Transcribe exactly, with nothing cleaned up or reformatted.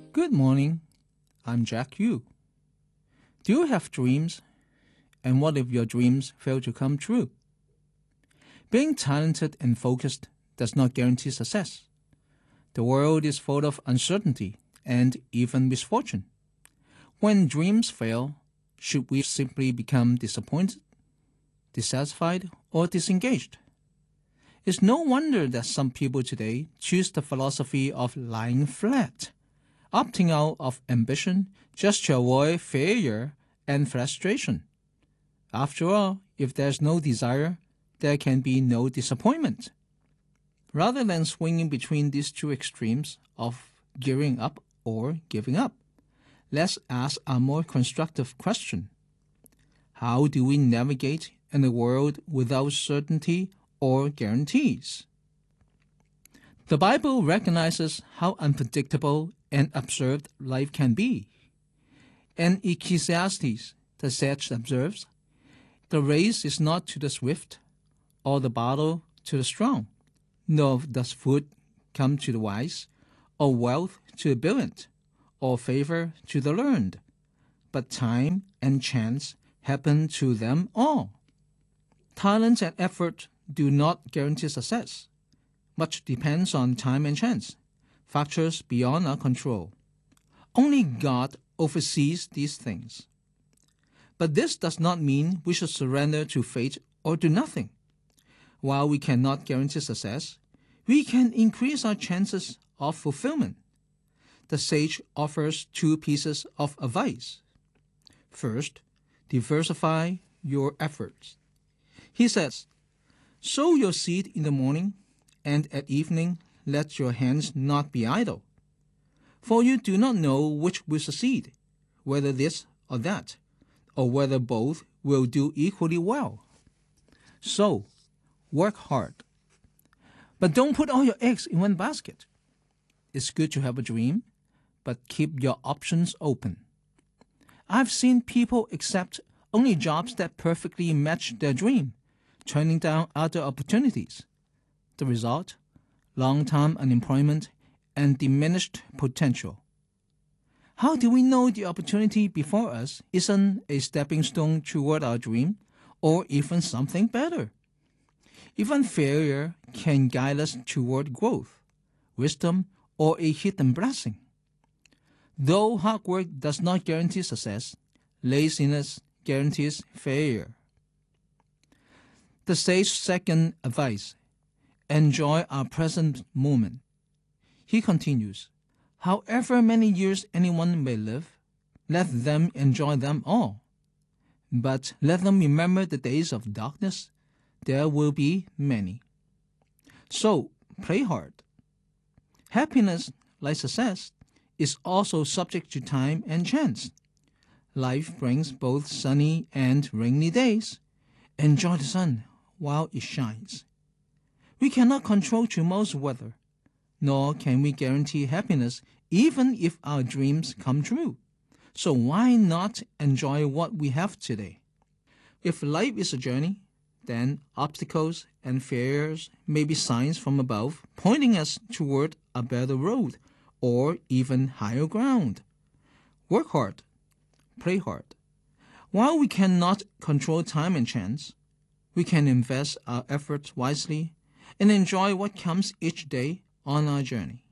Good morning. I'm Jack Yu. Do you have dreams? And what if your dreams fail to come true? Being talented and focused does not guarantee success. The world is full of uncertainty and even misfortune. When dreams fail, should we simply become disappointed, dissatisfied, or disengaged? It's no wonder that some people today choose the philosophy of lying flat, opting out of ambition just to avoid failure and frustration. After all, if there's no desire, there can be no disappointment. Rather than swinging between these two extremes of gearing up or giving up, let's ask a more constructive question. How do we navigate in a world without certainty or guarantees? The Bible recognizes how unpredictable and absurd life can be. In Ecclesiastes, the sage observes, "The race is not to the swift, or the battle to the strong, nor does food come to the wise, or wealth to the brilliant, or favor to the learned, but time and chance happen to them all." Talent and effort do not guarantee success. Much depends on time and chance, factors beyond our control. Only God oversees these things. But this does not mean we should surrender to fate or do nothing. While we cannot guarantee success, we can increase our chances of fulfillment. The sage offers two pieces of advice. First, diversify your efforts. He says, "Sow your seed in the morning, and at evening let your hands not be idle. For you do not know which will succeed, whether this or that, or whether both will do equally well. So, work hard. But don't put all your eggs in one basket. It's good to have a dream, but keep your options open." I've seen people accept only jobs that perfectly match their dream, turning down other opportunities. The result? Long-term unemployment and diminished potential. How do we know the opportunity before us isn't a stepping stone toward our dream, or even something better? Even failure can guide us toward growth, wisdom, or a hidden blessing. Though hard work does not guarantee success, laziness guarantees failure. The sage's second advice: enjoy our present moment. He continues, "However many years anyone may live, let them enjoy them all. But let them remember the days of darkness. There will be many. So, play hard." Happiness, like success, is also subject to time and chance. Life brings both sunny and rainy days. Enjoy the sun while it shines. We cannot control tomorrow's weather, nor can we guarantee happiness even if our dreams come true. So why not enjoy what we have today? If life is a journey, then obstacles and failures may be signs from above pointing us toward a better road or even higher ground. Work hard, play hard. While we cannot control time and chance, we can invest our efforts wisely and enjoy what comes each day on our journey.